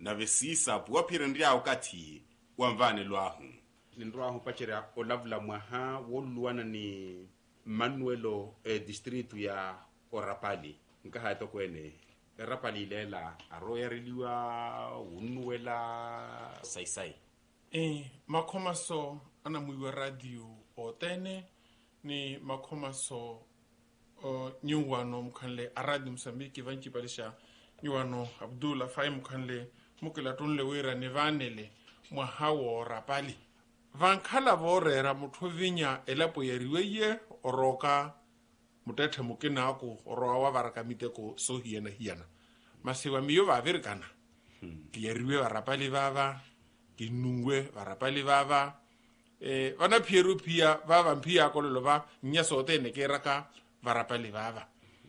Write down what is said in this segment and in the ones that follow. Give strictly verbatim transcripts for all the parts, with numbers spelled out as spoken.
na vesisa puapire ndia ukati wamvane lwahu lindwahu pachera olavula mwaha woluana ni Manuelo eh, district ya Orapali nkaha to kwene Orapali lela aroyariliwa unuela saisai eh makhomaso ana muiwa radio otene ni makhomaso o nyuwano mkhanle aradi Msambiki vanchi palisha nyuwano Abdullah Fai mkhanle mukila tunle wira ni vanele mwahawo Orapali vankhala vorera muthu vinya elapo yeriweye oroka mutethe mukinako oroa wa varakamiteko so hiena hiena masiwa miyo vavirikana hmm. Kiyeriwe varapali vava kinungwe varapali vava eh vana pieru pia vava mpia kololo va nyasote nekeraka varapali vava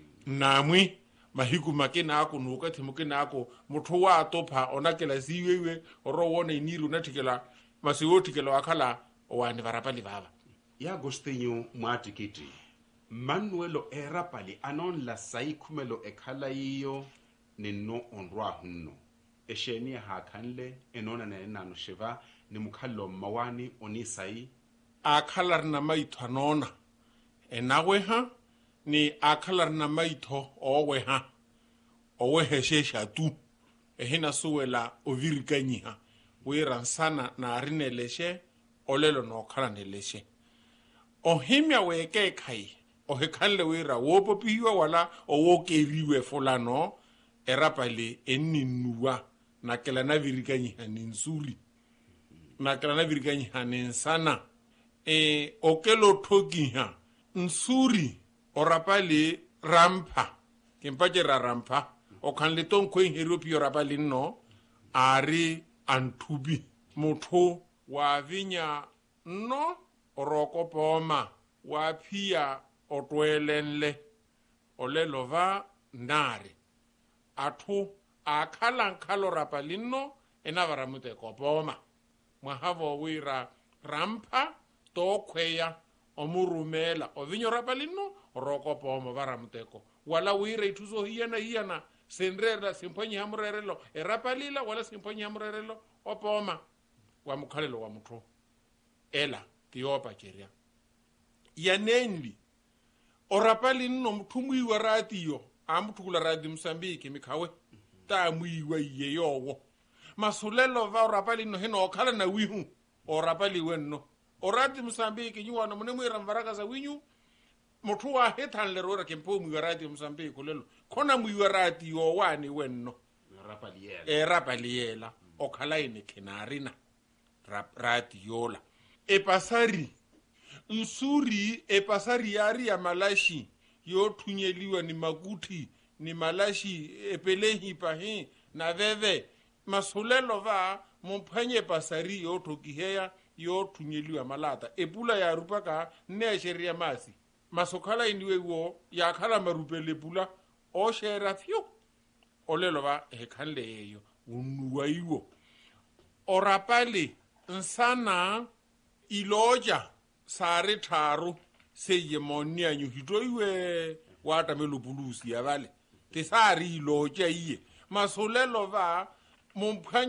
namwi mahiku makinako nuka thimukinako muthu wa atopa onakela siwewe oro wona iniru nathikela masiwotikelo akhala owani varapali vava ya Agostinho mwatikiti Manuelo Erapali anon la sai kumelo ekhala iyo nino onrwa hunno esheni hakhanle enona na enano shiva ni mukhallo mawani oni sai akhalar na maitho nona enawe ha ni akhalar na maitho owe ha owe heshesha tu ehina suwela ovirikanyiha wiransana na arineleshe olelo no khala neleshe ohimya weke khai ohekhanle wira wopopiwa wala owokeriwe fulano Erapali eninuwa nakela na virikanyiha ninsuri nakela na virikanyiha ninsana e okelo thokiha nsuri Orapali rampa kempajera rampa okhanle tonkho heropi Orapali no ari anthubi muthu wa vinya no oroko poma wa phia otwelenle olelova nare athu akhala nkhalo Orapali no enavaramute kopoma mwahavo wira rampa tokhweya omurumela ovinyo Orapali no oroko poma varamuteko wala wira ithuzo hiana hiana senrera simponyi hamurerelo Erapalila wala simponyi hamurerelo opoma wa mukhalelo wa muthu ela tiyopa cheria yanenli Orapali no muthu muiwa ratiyo amuthukula radi Msambiki mikhawe ta muiwa yeyowo masulelo va Orapali no hino okhala na wihu Orapali wenno oradi Msambiki nyuwana mune mwira mvaraka za winyu muthu wa hethanle rora kempo muiwa radi Msambiki kulelo khona muiwa radi yo wani wenno Orapali yela Erapali yela okhala ine kenarina radi yola epasari nsuri epasari yari ya malashi yo thunyeliwa ni makuthi ni malashi epelehi pahi na veve masulelo va mumphanye pasari yo thokiheya yo thunyeliwa malata epula ya rupaka ne sheria masi masokhala indiwe wo ya khala marupele pula o shera fyo olelo va hekhanle yeyo unuwa iwo Orapali nsana iloja sare tharu seyemonia nyuhito iwe watamelo bulusi ya vale tesari iloja iye masolelo va mumphanye